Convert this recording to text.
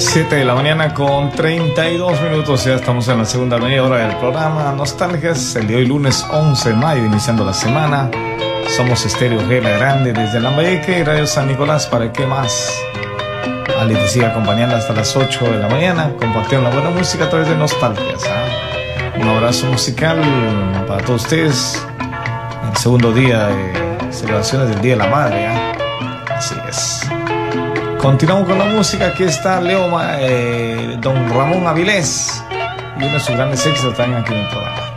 7 de la mañana con 32 minutos. Ya estamos en la segunda media hora del programa Nostalgias, el de hoy lunes 11 de mayo, iniciando la semana. Somos Estéreo G, la grande, desde Lambayeque y Radio San Nicolás. ¿Para qué más? Ali te sigue acompañando hasta las 8 de la mañana, compartiendo la buena música a través de Nostalgias. Un abrazo musical para todos ustedes en el segundo día de celebraciones del Día de la Madre. Así es. Continuamos con la música. Aquí está Don Ramón Avilés y uno de sus grandes éxitos también aquí en el programa.